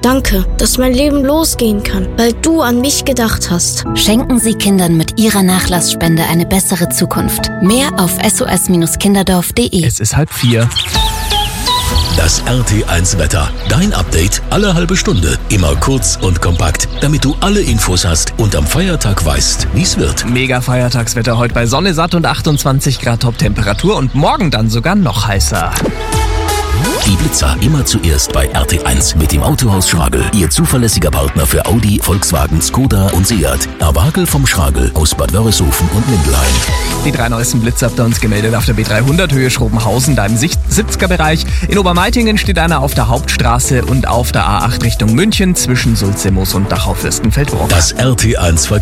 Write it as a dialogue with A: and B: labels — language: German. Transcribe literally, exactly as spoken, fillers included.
A: Danke, dass mein Leben losgehen kann, weil du an mich gedacht hast.
B: Schenken Sie Kindern mit Ihrer Nachlassspende eine bessere Zukunft. Mehr auf s o s kinderdorf punkt de.
C: Es ist halb vier.
D: Das R T eins Wetter. Dein Update alle halbe Stunde. Immer kurz und kompakt, damit du alle Infos hast und am Feiertag weißt, wie es wird.
C: Mega Feiertagswetter heute bei Sonne satt und achtundzwanzig Grad Top-Temperatur und morgen dann sogar noch heißer.
D: Die Blitzer immer zuerst bei R T eins mit dem Autohaus Schragel. Ihr zuverlässiger Partner für Audi, Volkswagen, Skoda und Seat. Awagel vom Schragel aus Bad Wörishofen und Mindelheim.
C: Die drei neuesten Blitze habt ihr uns gemeldet auf der B dreihundert Höhe Schrobenhausen, da im siebziger-Bereich. In Obermeitingen steht einer auf der Hauptstraße und auf der A acht Richtung München zwischen Sulzimoos und Dachau-Fürstenfeldbruck.
D: Das R T eins